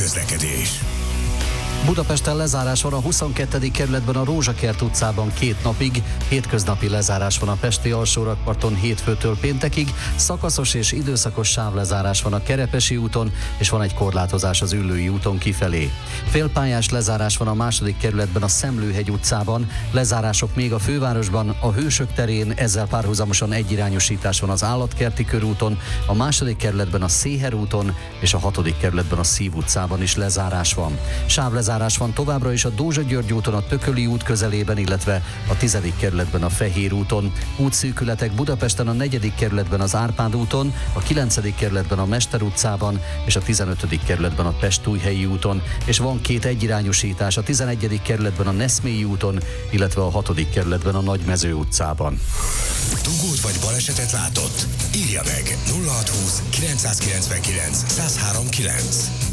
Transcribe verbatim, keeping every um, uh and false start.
közlekedés. Budapesten lezárás van a huszonkettedik kerületben a Rózsakert utcában két napig, hétköznapi lezárás van a Pesti alsórakparton hétfőtől péntekig, szakaszos és időszakos sávlezárás van a Kerepesi úton, és van egy korlátozás az Üllői úton kifelé. Félpályás lezárás van a második kerületben a Szemlőhegy utcában, lezárások még a fővárosban, a Hősök terén, ezzel párhuzamosan egyirányosítás van az Állatkerti körúton, a második kerületben a Széher úton, és a hatodik kerületben a Szív utcában is lezárás van. Sávlezárás van továbbra is a Dózsa-György úton, a Tököli út közelében, illetve a tizedik kerületben a Fehér úton. Útszűkületek Budapesten a negyedik kerületben az Árpád úton, a kilencedik kerületben a Mester utcában, és a tizenötödik kerületben a Pest-Újhelyi úton, és van két egyirányosítás a tizenegyedik kerületben a Neszmélyi úton, illetve a hatodik kerületben a Nagymező utcában. Dugót vagy balesetet látott? Írja meg nulla hatszázhúsz kilencszázkilencvenkilenc százhárom kilenc.